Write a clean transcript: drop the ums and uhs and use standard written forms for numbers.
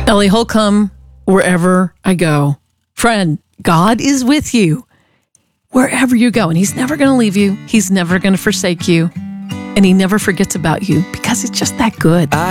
Ellie Holcomb, wherever I go. Friend, God is with you wherever you go. And he's never going to leave you. He's never going to forsake you. And he never forgets about you because it's just that good.